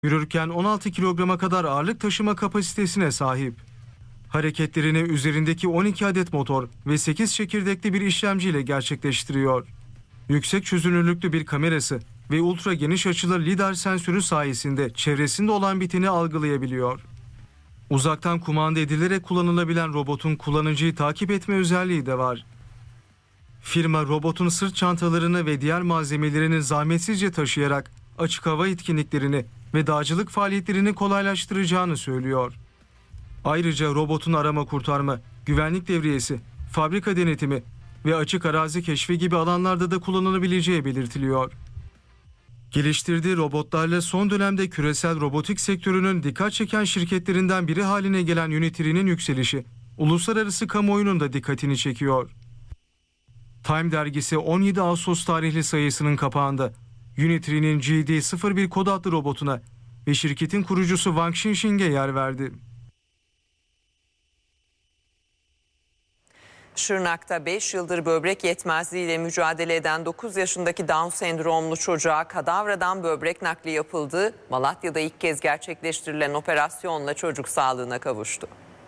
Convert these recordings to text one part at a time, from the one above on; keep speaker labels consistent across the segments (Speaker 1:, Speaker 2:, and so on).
Speaker 1: Yürürken 16 kilograma kadar ağırlık taşıma kapasitesine sahip. Hareketlerini üzerindeki 12 adet motor ve 8 çekirdekli bir işlemciyle gerçekleştiriyor. Yüksek çözünürlüklü bir kamerası ve ultra geniş açılı lidar sensörü sayesinde çevresinde olan biteni algılayabiliyor. Uzaktan kumanda edilerek kullanılabilen robotun kullanıcıyı takip etme özelliği de var. Firma robotun sırt çantalarını ve diğer malzemelerini zahmetsizce taşıyarak açık hava etkinliklerini ve dağcılık faaliyetlerini kolaylaştıracağını söylüyor. Ayrıca robotun arama kurtarma, güvenlik devriyesi, fabrika denetimi ve açık arazi keşfi gibi alanlarda da kullanılabileceği belirtiliyor. Geliştirdiği robotlarla son dönemde küresel robotik sektörünün dikkat çeken şirketlerinden biri haline gelen Unity'nin yükselişi, uluslararası kamuoyunun da dikkatini çekiyor. Time dergisi 17 Ağustos tarihli sayısının kapağında Unity'nin GD01 kod adlı robotuna ve şirketin kurucusu Wang Xinxing'e yer verdi.
Speaker 2: Şırnak'ta 5 yıldır böbrek yetmezliğiyle mücadele eden 9 yaşındaki Down sendromlu çocuğa kadavradan böbrek nakli yapıldı. Malatya'da ilk kez gerçekleştirilen operasyonla çocuk sağlığına kavuştu.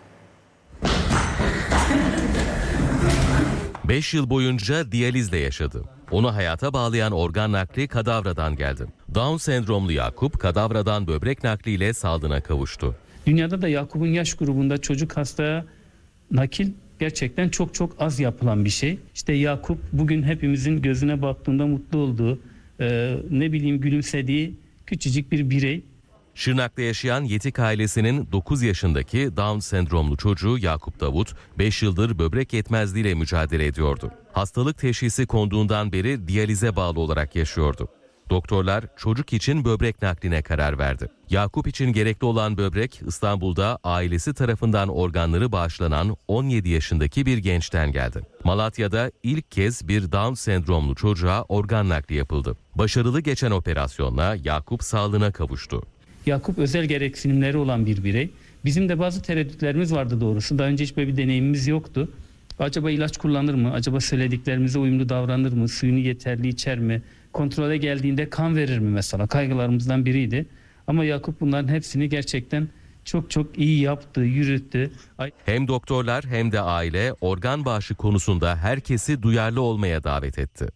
Speaker 3: 5 yıl boyunca diyalizle yaşadı. Onu hayata bağlayan organ nakli kadavradan geldi. Down sendromlu Yakup kadavradan böbrek nakliyle sağlığına kavuştu.
Speaker 4: Dünyada da Yakup'un yaş grubunda çocuk hastaya nakil gerçekten çok az yapılan bir şey. İşte Yakup bugün hepimizin gözüne baktığında mutlu olduğu, gülümsediği küçücük bir birey.
Speaker 3: Şırnak'ta yaşayan Yetik ailesinin 9 yaşındaki Down sendromlu çocuğu Yakup Davut 5 yıldır böbrek yetmezliğiyle mücadele ediyordu. Hastalık teşhisi konduğundan beri diyalize bağlı olarak yaşıyordu. Doktorlar çocuk için böbrek nakline karar verdi. Yakup için gerekli olan böbrek İstanbul'da ailesi tarafından organları bağışlanan 17 yaşındaki bir gençten geldi. Malatya'da ilk kez bir Down sendromlu çocuğa organ nakli yapıldı. Başarılı geçen operasyonla Yakup sağlığına kavuştu.
Speaker 4: Yakup özel gereksinimleri olan bir birey. Bizim de bazı tereddütlerimiz vardı doğrusu. Daha önce hiç böyle bir deneyimimiz yoktu. Acaba ilaç kullanır mı? Acaba söylediklerimize uyumlu davranır mı? Suyunu yeterli içer mi? Kontrole geldiğinde kan verir mi mesela? Kaygılarımızdan biriydi. Ama Yakup bunların hepsini gerçekten çok iyi yaptı, yürüttü.
Speaker 3: Hem doktorlar hem de aile organ bağışı konusunda herkesi duyarlı olmaya davet etti.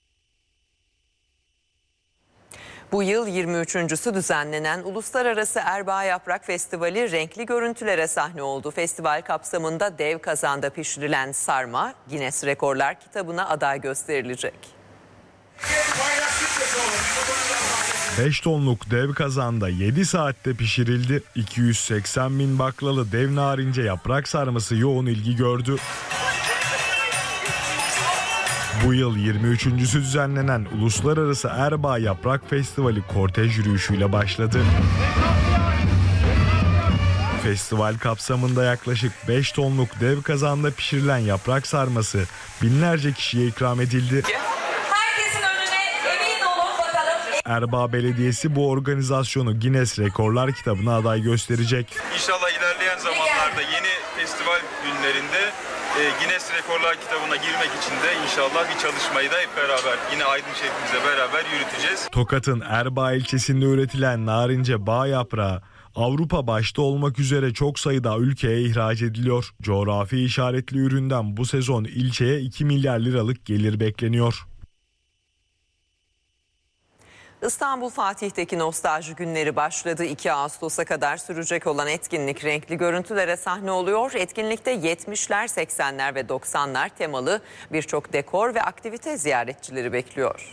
Speaker 2: Bu yıl 23.'sü düzenlenen Uluslararası Erbaa Yaprak Festivali renkli görüntülere sahne oldu. Festival kapsamında dev kazanda pişirilen sarma Guinness Rekorlar kitabına aday gösterilecek.
Speaker 5: 5 tonluk dev kazanda 7 saatte pişirildi. 280 bin baklalı dev narince yaprak sarması yoğun ilgi gördü. Bu yıl 23.'sü düzenlenen Uluslararası Erbaa Yaprak Festivali kortej yürüyüşüyle başladı. Festival kapsamında yaklaşık 5 tonluk dev kazanda pişirilen yaprak sarması binlerce kişiye ikram edildi. Erbaa Belediyesi bu organizasyonu Guinness Rekorlar kitabına aday gösterecek.
Speaker 6: İnşallah ilerleyen zamanlarda yeni festival günlerinde Guinness Rekorlar kitabına girmek için de inşallah bir çalışmayı da hep beraber yine Aydın şefimizle beraber yürüteceğiz.
Speaker 5: Tokat'ın Erbaa ilçesinde üretilen narince bağ yaprağı Avrupa başta olmak üzere çok sayıda ülkeye ihraç ediliyor. Coğrafi işaretli üründen bu sezon ilçeye 2 milyar liralık gelir bekleniyor.
Speaker 2: İstanbul Fatih'teki nostalji günleri başladı. 2 Ağustos'a kadar sürecek olan etkinlik renkli görüntülere sahne oluyor. Etkinlikte 70'ler, 80'ler ve 90'lar temalı birçok dekor ve aktivite ziyaretçileri bekliyor.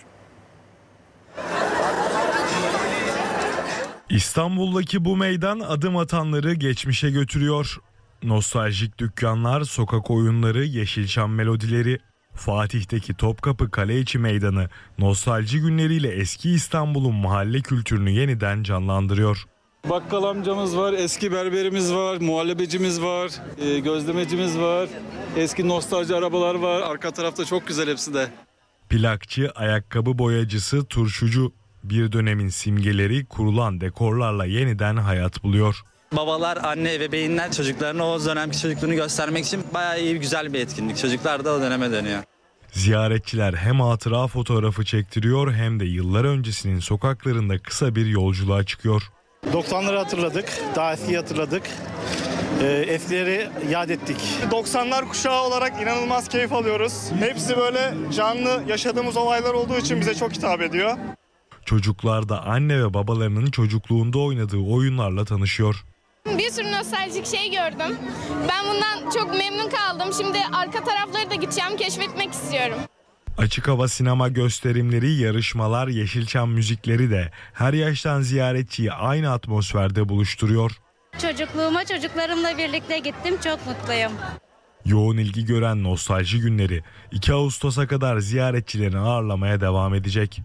Speaker 5: İstanbul'daki bu meydan adım atanları geçmişe götürüyor. Nostaljik dükkanlar, sokak oyunları, Yeşilçam melodileri. Fatih'teki Topkapı Kaleiçi Meydanı nostalji günleriyle eski İstanbul'un mahalle kültürünü yeniden canlandırıyor.
Speaker 7: Bakkal amcamız var, eski berberimiz var, muhallebecimiz var, gözlemecimiz var, eski nostalji arabalar var. Arka tarafta çok güzel hepsi de.
Speaker 5: Plakçı, ayakkabı boyacısı, turşucu bir dönemin simgeleri kurulan dekorlarla yeniden hayat buluyor.
Speaker 8: Babalar, anne, ebeveynler çocuklarına o dönemki çocukluğunu göstermek için bayağı iyi, güzel bir etkinlik. Çocuklar da o döneme dönüyor.
Speaker 5: Ziyaretçiler hem hatıra fotoğrafı çektiriyor hem de yıllar öncesinin sokaklarında kısa bir yolculuğa çıkıyor.
Speaker 9: 90'ları hatırladık, daha eskiyi hatırladık. Eskileri yad ettik.
Speaker 10: 90'lar kuşağı olarak inanılmaz keyif alıyoruz. Hepsi böyle canlı yaşadığımız olaylar olduğu için bize çok hitap ediyor.
Speaker 5: Çocuklar da anne ve babalarının çocukluğunda oynadığı oyunlarla tanışıyor.
Speaker 11: Bir sürü nostaljik şey gördüm. Ben bundan çok memnun kaldım. Şimdi arka tarafları da gideceğim, keşfetmek istiyorum.
Speaker 5: Açık hava sinema gösterimleri, yarışmalar, Yeşilçam müzikleri de her yaştan ziyaretçiyi aynı atmosferde buluşturuyor.
Speaker 12: Çocukluğuma çocuklarımla birlikte gittim. Çok mutluyum.
Speaker 5: Yoğun ilgi gören nostalji günleri 2 Ağustos'a kadar ziyaretçilerini ağırlamaya devam edecek.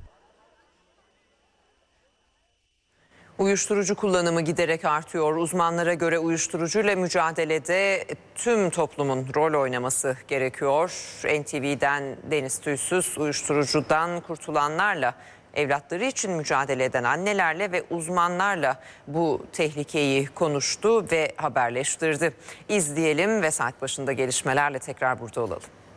Speaker 2: Uyuşturucu kullanımı giderek artıyor. Uzmanlara göre uyuşturucuyla mücadelede tüm toplumun rol oynaması gerekiyor. NTV'den Deniz Tüysüz uyuşturucudan kurtulanlarla, evlatları için mücadele eden annelerle ve uzmanlarla bu tehlikeyi konuştu ve haberleştirdi. İzleyelim ve saat başında gelişmelerle tekrar burada olalım.